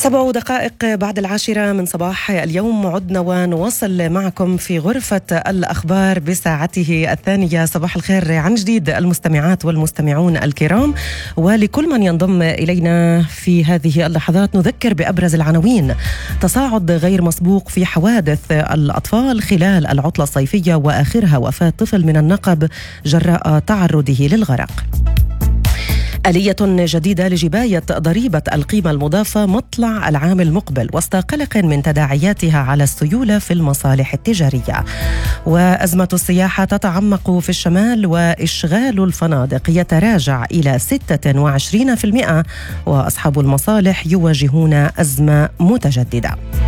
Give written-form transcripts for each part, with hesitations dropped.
7 دقائق بعد 10 من صباح اليوم عدنا ونواصل معكم في غرفة الأخبار بساعته الثانية. صباح الخير عن جديد المستمعات والمستمعون الكرام، ولكل من ينضم إلينا في هذه اللحظات نذكر بأبرز العناوين: تصاعد غير مسبوق في حوادث الأطفال خلال العطلة الصيفية، وآخرها وفاة طفل من النقب جراء تعرضه للغرق. آلية جديدة لجباية ضريبة القيمة المضافة مطلع العام المقبل وسط قلق من تداعياتها على السيولة في المصالح التجارية. وأزمة السياحة تتعمق في الشمال، وإشغال الفنادق يتراجع إلى 26%، وأصحاب المصالح يواجهون أزمة متجددة.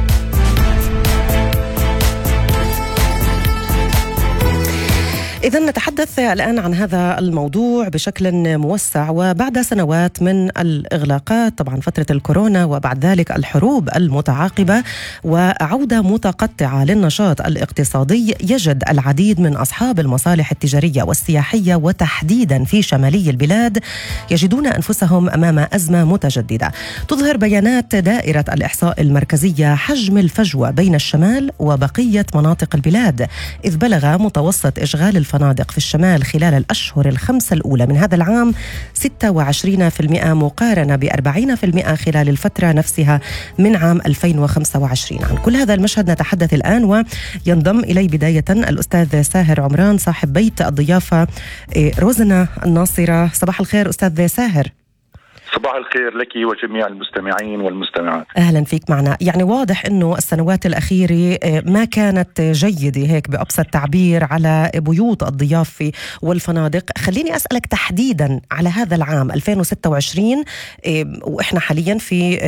إذن نتحدث الآن عن هذا الموضوع بشكل موسع، وبعد سنوات من الإغلاقات، طبعا فترة الكورونا وبعد ذلك الحروب المتعاقبة وعودة متقطعة للنشاط الاقتصادي، يجد العديد من أصحاب المصالح التجارية والسياحية وتحديدا في شمالي البلاد يجدون أنفسهم أمام أزمة متجددة. تظهر بيانات دائرة الإحصاء المركزية حجم الفجوة بين الشمال وبقية مناطق البلاد، إذ بلغ متوسط إشغال الفنادق في الشمال خلال الأشهر الخمسة الأولى من هذا العام 26%، مقارنة ب40% خلال الفترة نفسها من عام 2025. عن كل هذا المشهد نتحدث الآن، وينضم إلي بداية الأستاذ ساهر عمران صاحب بيت الضيافة روزنا الناصرة. صباح الخير أستاذ ساهر. صباح الخير لك وجميع المستمعين والمستمعات. أهلا فيك معنا. يعني واضح أنه السنوات الأخيرة ما كانت جيدة هيك بأبسط تعبير على بيوت الضيافة والفنادق. خليني أسألك تحديدا على هذا العام 2026، وإحنا حاليا في